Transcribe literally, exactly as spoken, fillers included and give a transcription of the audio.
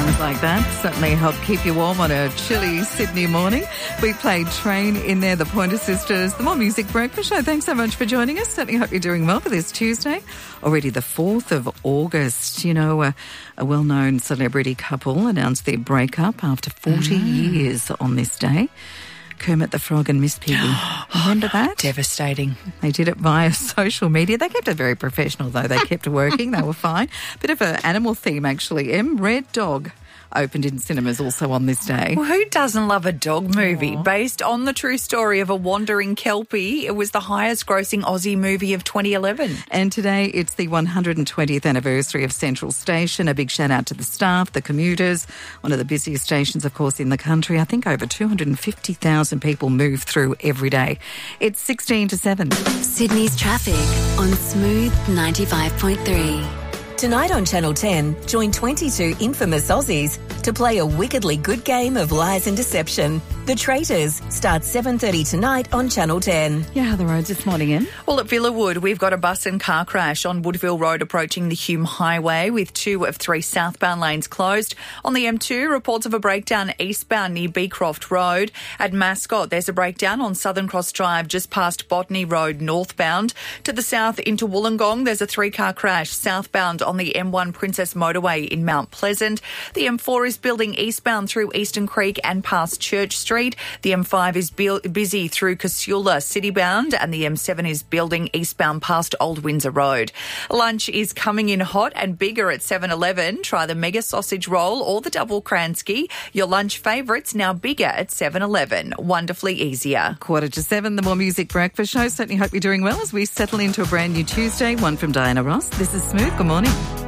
tunes like that certainly help keep you warm on a chilly Sydney morning. We played Train in there, the Pointer Sisters, the More Music Breakfast Show. Thanks so much for joining us. Certainly hope you're doing well for this Tuesday. Already the fourth of August. You know, a, a well-known celebrity couple announced their breakup after forty mm. years on this day. Kermit the Frog and Miss Piggy. Remember that? Devastating. They did it via social media. They kept it very professional, though. They kept working. They were fine. Bit of an animal theme, actually. M. Red Dog opened in cinemas also on this day. Well, who doesn't love a dog movie? Aww. Based on the true story of a wandering Kelpie, it was the highest grossing Aussie movie of twenty eleven. And today it's the one hundred twentieth anniversary of Central Station. A big shout out to the staff, the commuters, one of the busiest stations, of course, in the country. I think over two hundred fifty thousand people move through every day. It's sixteen to seven. Sydney's traffic on Smooth ninety-five point three. Tonight on Channel ten, join twenty-two infamous Aussies to play a wickedly good game of lies and deception. The Traitors starts seven thirty tonight on Channel ten. Yeah, how are the roads this morning, Em? Well, at Villawood, we've got a bus and car crash on Woodville Road approaching the Hume Highway with two of three southbound lanes closed. On the M two, reports of a breakdown eastbound near Beecroft Road. At Mascot, there's a breakdown on Southern Cross Drive just past Botany Road northbound. To the south into Wollongong, there's a three-car crash southbound on the M one Princess Motorway in Mount Pleasant. The M four is building eastbound through Eastern Creek and past Church Street. The M five is bu- busy through Casula citybound, and the M seven is building eastbound past Old Windsor Road. Lunch is coming in hot and bigger at seven eleven. Try the mega sausage roll or the double Kransky. Your lunch favourites now bigger at seven eleven. Wonderfully easier. Quarter to seven, the More Music Breakfast Show. Certainly hope you're doing well as we settle into a brand new Tuesday. One from Diana Ross. This is Smooth. Good morning.